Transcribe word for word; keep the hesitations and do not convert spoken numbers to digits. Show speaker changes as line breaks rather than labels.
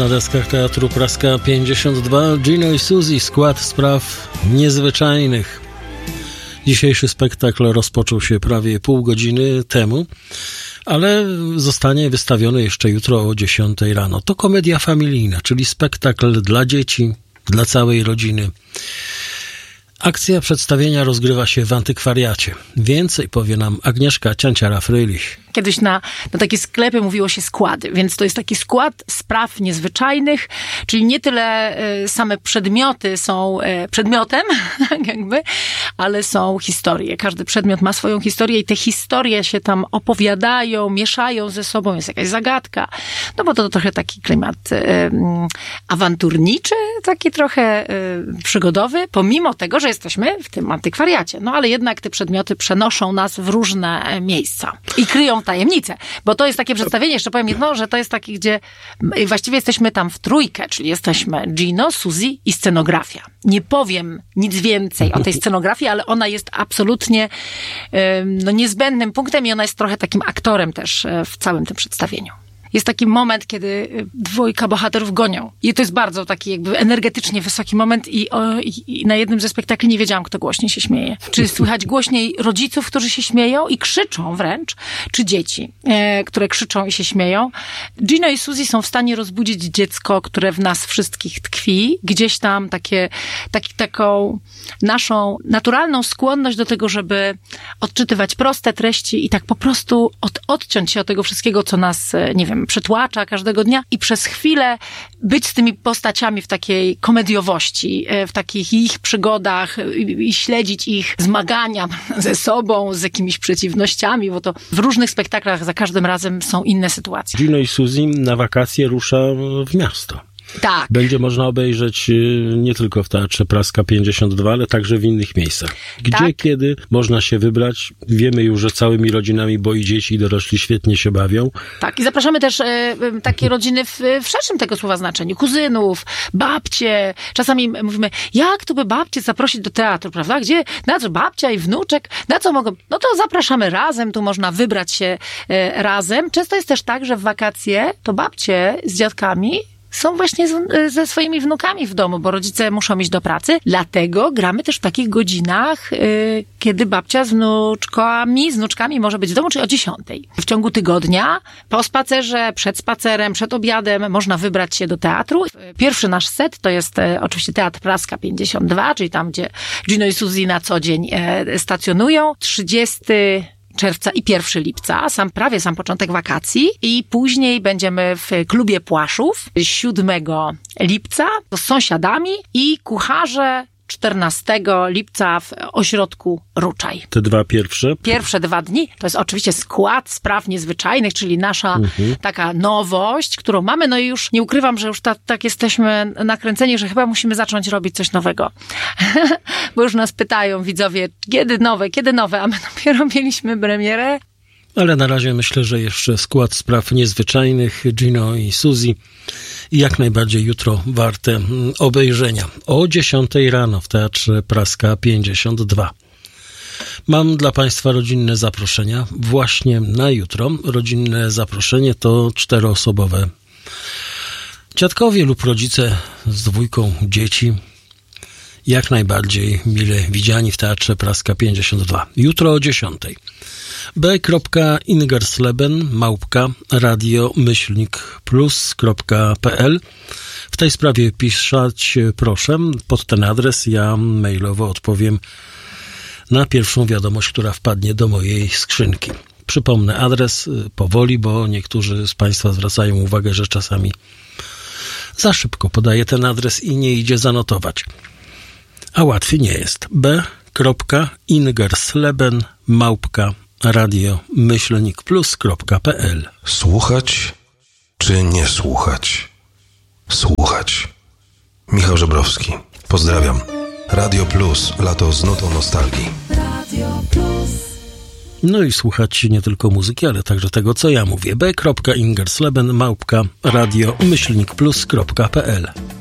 Na deskach Teatru Praska pięćdziesiąt dwa Gino i Suzy, skład spraw niezwyczajnych. Dzisiejszy spektakl rozpoczął się prawie pół godziny temu, ale zostanie wystawiony jeszcze jutro o dziesiątej rano. To komedia familijna, czyli spektakl dla dzieci, dla całej rodziny. Akcja przedstawienia rozgrywa się w antykwariacie. Więcej powie nam Agnieszka Cianciara-Frylich.
Kiedyś na, na takie sklepy mówiło się składy, więc to jest taki skład spraw niezwyczajnych, czyli nie tyle y, same przedmioty są y, przedmiotem, jakby, ale są historie. Każdy przedmiot ma swoją historię i te historie się tam opowiadają, mieszają ze sobą, jest jakaś zagadka. No bo to, to trochę taki klimat y, y, awanturniczy, taki trochę y, przygodowy, pomimo tego, że jesteśmy w tym antykwariacie. No ale jednak te przedmioty przenoszą nas w różne miejsca i kryją tajemnicę, bo to jest takie przedstawienie, jeszcze powiem jedno, że to jest takie, gdzie właściwie jesteśmy tam w trójkę, czyli jesteśmy Gino, Suzy i scenografia. Nie powiem nic więcej o tej scenografii, ale ona jest absolutnie no, niezbędnym punktem i ona jest trochę takim aktorem też w całym tym przedstawieniu. Jest taki moment, kiedy dwójka bohaterów gonią. I to jest bardzo taki jakby energetycznie wysoki moment i, o, i, i na jednym ze spektakli nie wiedziałam, kto głośniej się śmieje. Czy słychać głośniej rodziców, którzy się śmieją i krzyczą wręcz, czy dzieci, e, które krzyczą i się śmieją. Gino i Suzy są w stanie rozbudzić dziecko, które w nas wszystkich tkwi. Gdzieś tam takie, taki, taką naszą naturalną skłonność do tego, żeby odczytywać proste treści i tak po prostu od, odciąć się od tego wszystkiego, co nas, nie wiem, przytłacza każdego dnia i przez chwilę być z tymi postaciami w takiej komediowości, w takich ich przygodach i, i śledzić ich zmagania ze sobą, z jakimiś przeciwnościami, bo to w różnych spektaklach za każdym razem są inne sytuacje.
Gino i Suzy na wakacje rusza w miasto.
Tak.
Będzie można obejrzeć nie tylko w Teatrze Praska pięćdziesiąt dwa, ale także w innych miejscach. Gdzie, tak. Kiedy można się wybrać? Wiemy już, że całymi rodzinami, bo i dzieci, i dorośli świetnie się bawią.
Tak, i zapraszamy też e, takie rodziny w, w szerszym tego słowa znaczeniu. Kuzynów, babcie. Czasami mówimy, jak to by babcie zaprosić do teatru, prawda? Gdzie, na co babcia i wnuczek? Na co mogą? No to zapraszamy razem, tu można wybrać się e, razem. Często jest też tak, że w wakacje to babcie z dziadkami są właśnie z, ze swoimi wnukami w domu, bo rodzice muszą iść do pracy. Dlatego gramy też w takich godzinach, yy, kiedy babcia z wnuczkami, z wnuczkami może być w domu, czyli o dziesiątej. W ciągu tygodnia, po spacerze, przed spacerem, przed obiadem można wybrać się do teatru. Pierwszy nasz set to jest e, oczywiście Teatr Praska pięćdziesiąt dwa, czyli tam, gdzie Gino i Suzy na co dzień e, stacjonują. trzydziestego czerwca i pierwszego lipca, sam, prawie sam początek wakacji i później będziemy w klubie Płaszów siódmego lipca z sąsiadami i kucharze czternastego lipca w ośrodku Ruczaj.
Te dwa pierwsze?
Pierwsze dwa dni to jest oczywiście skład spraw niezwyczajnych, czyli nasza mhm. taka nowość, którą mamy. No i już nie ukrywam, że już ta, tak jesteśmy nakręceni, że chyba musimy zacząć robić coś nowego. Bo już nas pytają widzowie, kiedy nowe, kiedy nowe, a my dopiero mieliśmy premierę.
Ale na razie myślę, że jeszcze skład spraw niezwyczajnych, Gino i Suzy, jak najbardziej jutro warte obejrzenia. O dziesiątej rano w Teatrze Praska pięćdziesiąt dwa. Mam dla Państwa rodzinne zaproszenia. Właśnie na jutro rodzinne zaproszenie to czteroosobowe. Dziadkowie lub rodzice z dwójką dzieci jak najbardziej mile widziani w Teatrze Praska pięćdziesiąt dwa. Jutro o dziesiątej. b kropka ingersleben małpka radio myślnik plus kropka p l. W tej sprawie pisać proszę pod ten adres. Ja mailowo odpowiem na pierwszą wiadomość, która wpadnie do mojej skrzynki. Przypomnę adres powoli, bo niektórzy z Państwa zwracają uwagę, że czasami za szybko podaję ten adres i nie idzie zanotować. A łatwiej nie jest. b kropka ingersleben małpka radio myślnik plus kropka p l.
Słuchać czy nie słuchać? Słuchać. Michał Żebrowski. Pozdrawiam. Radio Plus. Lato z nutą nostalgii. Radio Plus.
No i słuchać nie tylko muzyki, ale także tego, co ja mówię. b kropka ingersleben małpka radio myślnik plus kropka p l.